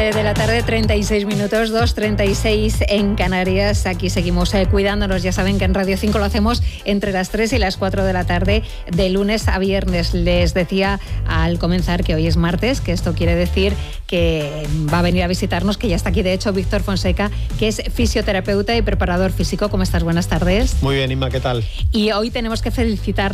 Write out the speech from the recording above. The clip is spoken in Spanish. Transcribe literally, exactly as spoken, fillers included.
nueve de la tarde, treinta y seis minutos, dos treinta y seis en Canarias. Aquí seguimos eh, cuidándonos. Ya saben que en Radio cinco lo hacemos entre las tres y las cuatro de la tarde, de lunes a viernes. Les decía al comenzar que hoy es martes, que esto quiere decir que va a venir a visitarnos, que ya está aquí de hecho Víctor Fonseca, que es fisioterapeuta y preparador físico. ¿Cómo estás? Buenas tardes. Muy bien, Inma, ¿qué tal? Y hoy tenemos que felicitar